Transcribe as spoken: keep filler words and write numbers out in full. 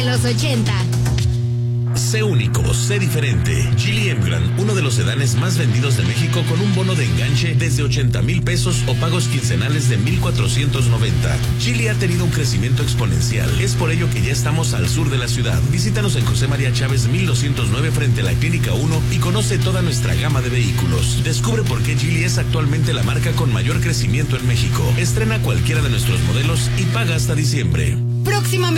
los ochenta. Sé único, sé diferente. Geely Emgrand, uno de los sedanes más vendidos de México con un bono de enganche desde ochenta mil pesos o pagos quincenales de mil cuatrocientos noventa. Geely ha tenido un crecimiento exponencial. Es por ello que ya estamos al sur de la ciudad. Visítanos en José María Chávez mil doscientos nueve frente a la Clínica uno y conoce toda nuestra gama de vehículos. Descubre por qué Geely es actualmente la marca con mayor crecimiento en México. Estrena cualquiera de nuestros modelos y paga hasta diciembre. Próximamente